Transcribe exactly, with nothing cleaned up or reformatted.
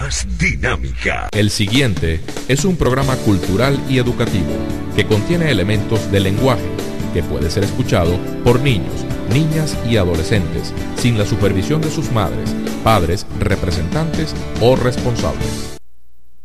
más dinámica. El siguiente es un programa cultural y educativo que contiene elementos de lenguaje que puede ser escuchado por niños, niñas y adolescentes sin la supervisión de sus madres, padres, representantes o responsables.